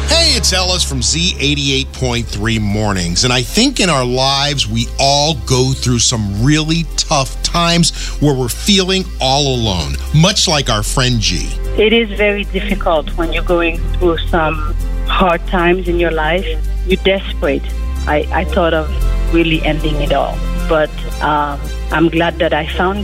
Hey, it's Ellis from Z88.3 Mornings, and I think in our lives we all go through some really tough times where we're feeling all alone, much like our friend G. It is very difficult when you're going through some hard times in your life. You're desperate. I thought of really ending it all, but I'm glad that I found